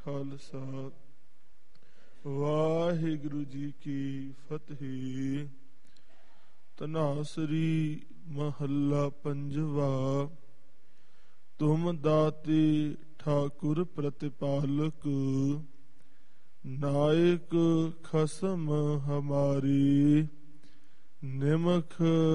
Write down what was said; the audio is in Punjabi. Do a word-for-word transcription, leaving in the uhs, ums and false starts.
ਖਾਲਸਾ ਵਾਹਿਗੁਰੂ ਜੀ ਕੀ ਫਤਿਹ। ਧਨਾਸਰੀ ਮਹੱਲਾ ਪੰਜਵਾ। ਤੁਮ ਦਾਤੇ ਠਾਕੁਰ ਪ੍ਰਤਿਪਾਲਕ, ਨਾਇਕ ਖਸਮ ਹਮਾਰੀ, ਨਿਮਖ